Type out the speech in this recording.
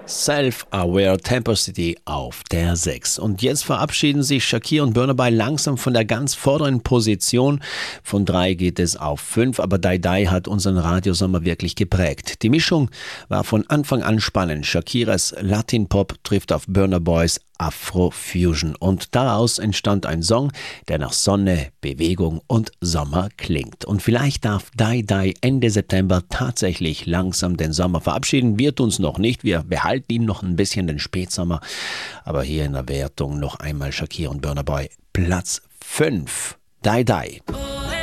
Self-Aware Tempo-City auf der 6. Und jetzt verabschieden sich Shakira und Burna Boy langsam von der ganz vorderen Position. Von 3 geht es auf 5, aber Die Die hat unseren Radiosommer wirklich geprägt. Die Mischung war von Anfang an spannend. Shakiras Latin-Pop trifft auf Burna Boys Afro-Fusion und daraus entstand ein Song, der nach Sonne, Bewegung und Sommer klingt. Und vielleicht darf Die Die Ende September tatsächlich langsam den Sommer verabschieden. Wird uns noch nicht, wir behalten ihn noch ein bisschen, den Spätsommer. Aber hier in der Wertung noch einmal Shakira und Burna Boy Platz 5. Die Die.